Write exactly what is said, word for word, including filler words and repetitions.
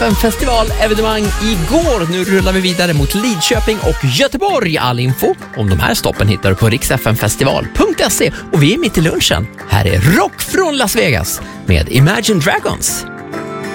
festival-evenemang igår. Nu rullar vi vidare mot Lidköping och Göteborg. All info om de här stoppen hittar du på riks f m festival punkt se. Och vi är mitt i lunchen. Här är Rock från Las Vegas med Imagine Dragons.